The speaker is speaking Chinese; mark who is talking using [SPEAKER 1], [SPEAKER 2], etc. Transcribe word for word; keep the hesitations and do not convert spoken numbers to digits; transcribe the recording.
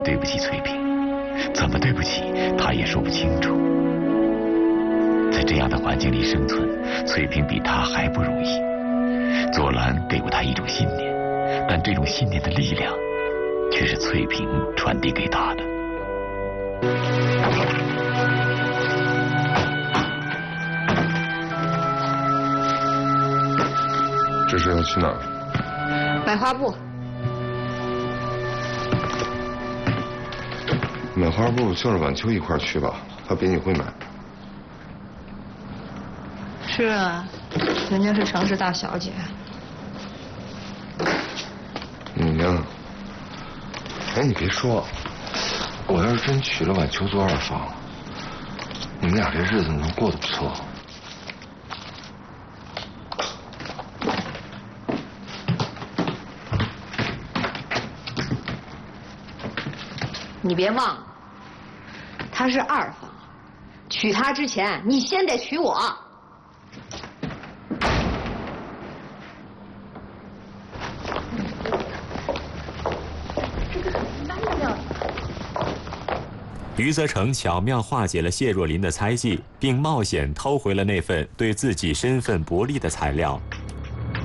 [SPEAKER 1] 对不起翠萍，怎么对不起他也说不清楚。在这样的环境里生存，翠萍比他还不容易。左蓝给过他一种信念，但这种信念的力量却是翠萍传递给他的。
[SPEAKER 2] 这是要去哪儿？
[SPEAKER 3] 买花布。
[SPEAKER 2] 买花布叫着晚秋一块儿去吧，她比你会买。
[SPEAKER 3] 是啊，人家是城市大小姐。
[SPEAKER 2] 你呢？哎，你别说，我要是真娶了晚秋做二房，你们俩这日子能过得不错。
[SPEAKER 3] 你别忘了，他是二房，娶她之前，你先得娶我。
[SPEAKER 4] 余则成巧妙化解了谢若琳的猜忌，并冒险偷回了那份对自己身份不利的材料。